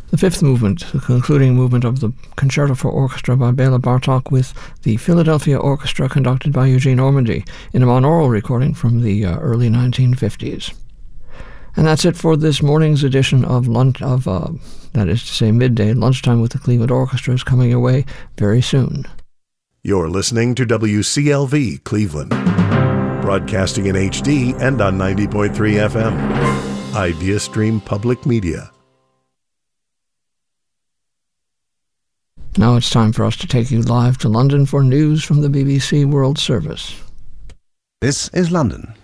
The fifth movement, the concluding movement of the Concerto for Orchestra by Bela Bartok with the Philadelphia Orchestra conducted by Eugene Ormandy in a monaural recording from the early 1950s. And that's it for this morning's edition of that is to say midday. Lunchtime with the Cleveland Orchestra is coming your way very soon. You're listening to WCLV Cleveland, broadcasting in HD and on 90.3 FM. Idea Stream Public Media. Now it's time for us to take you live to London for news from the BBC World Service. This is London.